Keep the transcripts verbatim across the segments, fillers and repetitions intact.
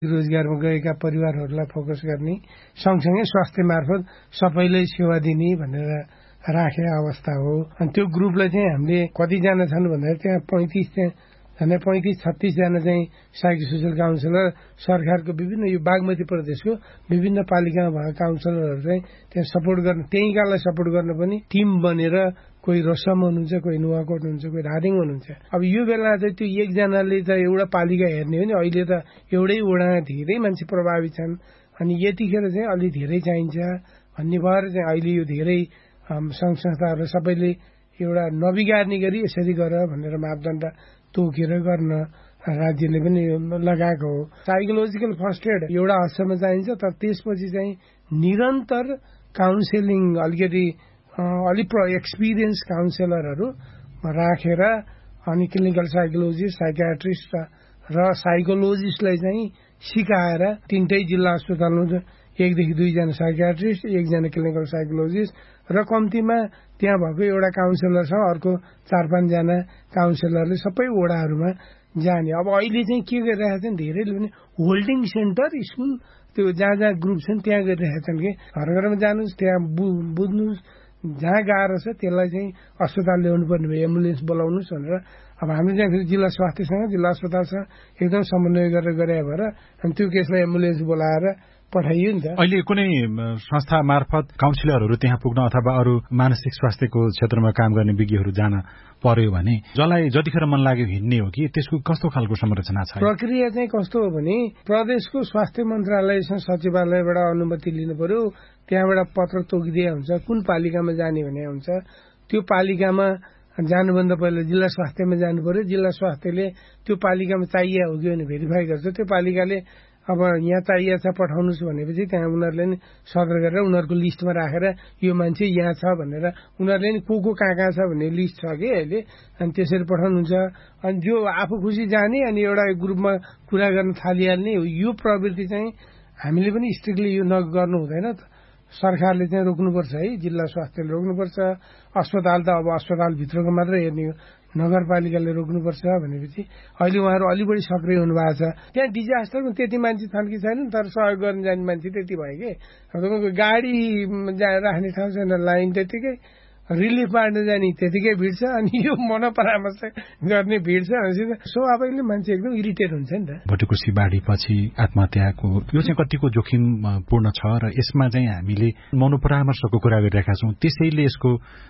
रोजगारमा गएका परिवारहरूलाई फोकस गर्ने, सँगसँगै स्वास्थ्य मार्फत सबैलाई सेवा दिने भनेर राखेको अवस्था हो। अनि त्यो ग्रुपलाई चाहिँ हामीले कतिजना छन् भन्दा त्यहाँ पैँतिस झन्डै पैँतिस छत्तिसजना चाहिँ साइको सोसियल काउन्सिलर सरकारको विभिन्न यो बागमती प्रदेशको विभिन्न पालिकामा भएका काउन्सिलरहरू चाहिँ त्यहाँ सपोर्ट गर्न, त्यहीँकालाई सपोर्ट गर्न पनि टिम बनेर कोही रसम हुनुहुन्छ, कोही नुवाकोट हुनुहुन्छ, कोही धादिङ हुनुहुन्छ। अब यो बेला चाहिँ त्यो एकजनाले त एउटा पालिका हेर्ने हो नि, अहिले त एउटै वडा धेरै मान्छे प्रभावित छन्। अनि यतिखेर चाहिँ अलि धेरै चाहिन्छ भन्ने भएर चाहिँ अहिले यो धेरै सङ्घ संस्थाहरू सबैले एउटा नबिगार्ने गरी यसरी गर भनेर मापदण्ड तोकेर गर्न राज्यले पनि लगाएको हो। साइकोलोजिकल फर्स्ट एड एउटा हदसम्म चाहिन्छ, तर त्यसपछि चाहिँ निरन्तर काउन्सिलिङ अलिकति अलिक एक्सपिरियन्स काउन्सिलरहरू राखेर अनि क्लिनिकल साइकोलोजिस्ट, साइकियाट्रिस्ट र साइकोलोजिस्टलाई चाहिँ सिकाएर तिनटै जिल्ला अस्पतालमा एकदेखि दुईजना साइकियाट्रिस्ट, एकजना क्लिनिकल साइकोलोजिस्ट र कम्तीमा त्यहाँ भएको एउटा काउन्सिलर छ, अर्को चार पाँचजना काउन्सिलरले सबै वडाहरूमा जाने। अब अहिले चाहिँ के गरिरहेका छन् धेरैले पनि होल्डिङ सेन्टर स्कुल त्यो जहाँ जहाँ ग्रुप छन् त्यहाँ गरिरहेका छन् कि घर घरमा जानुहोस्, त्यहाँ बुझ्नुहोस्, जहाँ गाह्रो छ त्यसलाई चाहिँ अस्पताल ल्याउनु पर्ने भयो, एम्बुलेन्स बोलाउनुहोस् भनेर। अब हामीले चाहिँ फेरि जिल्ला स्वास्थ्यसँग जिल्ला अस्पतालसँग एकदम समन्वय गरेर गरे भएर अनि त्यो केसलाई एम्बुलेन्स बोलाएर पठाइयो नि त। अहिले कुनै संस्था मार्फत काउन्सिलरहरू त्यहाँ पुग्न अथवा अरू मानसिक स्वास्थ्यको क्षेत्रमा काम गर्ने विज्ञहरू जान पर्यो भने जसलाई जतिखेर मन लाग्यो हिँड्ने हो कि त्यसको कस्तो खालको संरचना छ? प्रक्रिया चाहिँ कस्तो हो भने प्रदेशको स्वास्थ्य मन्त्रालयसँग सचिवालयबाट अनुमति लिनु पर्यो, त्यहाँबाट पत्र तोकिदिए हुन्छ कुन पालिकामा जाने भने हुन्छ। त्यो पालिकामा जानुभन्दा पहिला जिल्ला स्वास्थ्यमा जानु पर्यो, जिल्ला स्वास्थ्यले त्यो पालिकामा चाहिए हो कि भने भेरिफाई गर्छ। त्यो पालिकाले अब यहाँ चाहिए छ पठाउनुहोस् भनेपछि त्यहाँ उनीहरूले नि सदर गरेर उनीहरूको लिस्टमा राखेर यो मान्छे यहाँ छ भनेर उनीहरूले नि को को कहाँ कहाँ छ भन्ने लिस्ट छ कि अहिले, अनि त्यसरी पठाउनुहुन्छ। अनि जो आफू खुसी जाने अनि एउटा ग्रुपमा कुरा गर्न थालिहाल्ने यो प्रवृत्ति चाहिँ हामीले पनि स्ट्रिक्टली यो नगर्नु हुँदैन। सरकारले चाहिँ रोक्नुपर्छ है, जिल्ला स्वास्थ्यले रोक्नुपर्छ, अस्पताल त अब अस्पतालभित्रको मात्रै हेर्ने हो, नगरपालिकाले रोक्नुपर्छ भनेपछि अहिले उहाँहरू अलि बढी सक्रिय हुनुभएको छ। त्यहाँ डिजास्टरमा त्यति मान्छे छन् कि छैन, तर सहयोग गर्न जाने मान्छे त्यति भयो कि अब तपाईँको गाडी राख्ने ठाउँ छैन, लाइन त्यतिकै, रिलिफ बाँड्न जाने त्यतिकै भिड छ, अनि यो मनोपरामर्श गर्ने भिड छ भनेपछि स्वाभाविकले मान्छे एकदम इरिटेट हुन्छ नि त। भुटुकुसी बाढीपछि आत्महत्याको यो चाहिँ कतिको जोखिमपूर्ण छ र यसमा चाहिँ हामीले मनोपरामर्शको कुरा गरिरहेका छौँ, त्यसैले यसको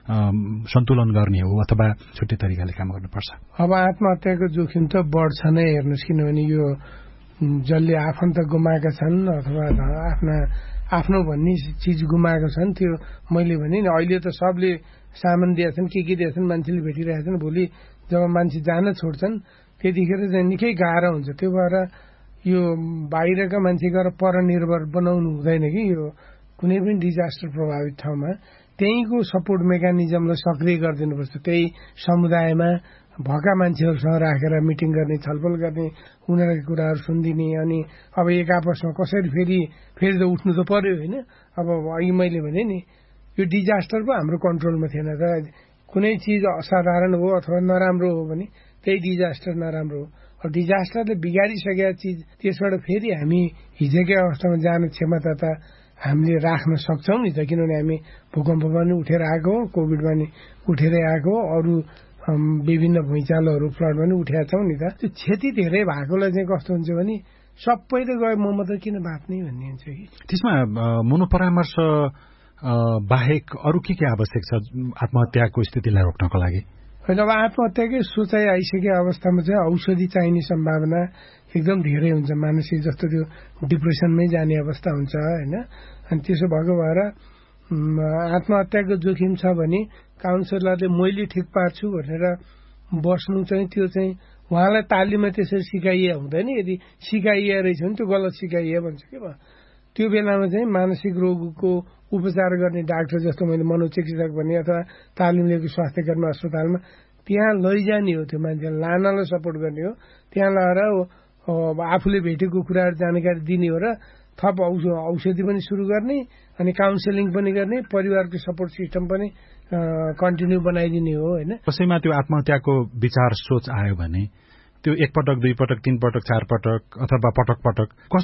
सन्तुलन गर्ने हो अथवा छुट्टै तरिकाले काम गर्नुपर्छ? अब आत्महत्याको जोखिम त बढ्छ नै, हेर्नुहोस्, किनभने यो जसले आफन्त गुमाएका छन् अथवा आफ्ना आफ्नो भन्ने चिज गुमाएको छन्, त्यो मैले भने नि अहिले त सबले सामान दिएछन्, के के दिएछन्, मान्छेले भेटिरहेछन्, भोलि जब मान्छे जान छोड्छन् त्यतिखेर चाहिँ निकै गाह्रो हुन्छ। त्यो भएर यो बाहिरका मान्छे गएर परनिर्भर बनाउनु हुँदैन कि यो कुनै पनि डिजास्टर प्रभावित ठाउँमा त्यहीँको सपोर्ट मेकानिजमलाई सक्रिय गरिदिनुपर्छ। त्यही समुदायमा भएका मान्छेहरूसँग राखेर मिटिङ गर्ने, छलफल गर्ने, उनीहरूको कुराहरू सुनिदिने, अनि अब एक आपसमा कसरी फेरि फेरि त उठ्नु त पर्यो होइन। अब अघि मैले भने नि यो डिजास्टर पो हाम्रो कन्ट्रोलमा थिएन त, कुनै चिज असाधारण हो अथवा नराम्रो हो भने त्यही डिजास्टर नराम्रो हो। अब डिजास्टरले बिगारिसकेका चिज त्यसबाट फेरि हामी हिजोकै अवस्थामा जाने क्षमता त हामीले राख्न सक्छौँ नि त, किनभने हामी भूकम्पमा पनि उठेर आएको हो, कोभिडमा पनि उठेरै आएको हो, अरू विभिन्न भुइँचालोहरू फ्लडमा पनि उठेका छौँ नि त। त्यो क्षति धेरै भएकोलाई चाहिँ कस्तो हुन्छ भने सबैले गयो म मात्रै किन बाँच्ने भन्ने हुन्छ कि। त्यसमा मनोपरामर्श बाहेक अरू के के आवश्यक छ आत्महत्याको स्थितिलाई रोक्नको लागि? होइन, अब आत्महत्याकै सोचाइ आइसकेको अवस्थामा चाहिँ औषधि चाहिने सम्भावना एकदम धेरै हुन्छ, मानसिक जस्तो त्यो डिप्रेसनमै जाने अवस्था हुन्छ होइन। अनि त्यसो भएको भएर आत्महत्याको जोखिम छ भने काउन्सिलरले मैले ठिक पार्छु भनेर बस्नु चाहिँ त्यो चाहिँ उहाँलाई तालिममा त्यसरी सिकाइए हुँदैन। यदि सिकाइए रहेछ भने त्यो गलत सिकाइए भन्छ कि त्यो बेलामा चाहिँ मानसिक रोगको उपचार गर्ने डाक्टर जस्तो मैले मनोचिकित्सक भने अथवा तालिम लिएको स्वास्थ्य कर्मी अस्पतालमा त्यहाँ लैजाने हो, त्यो मान्छेलाई लानलाई सपोर्ट गर्ने हो, त्यहाँ लगाएर आफूले भेटेको कुराहरू जानकारी दिने हो र थप औषधि पनि सुरु गर्ने अनि काउन्सिलिङ पनि गर्ने, परिवारको सपोर्ट सिस्टम पनि कन्टिन्यू बनाइदिने हो होइन। कसैमा त्यो आत्महत्याको विचार सोच आयो भने त्यो एक पटक दुई पटक तीन पटक चार पटक अथवा पटक पटक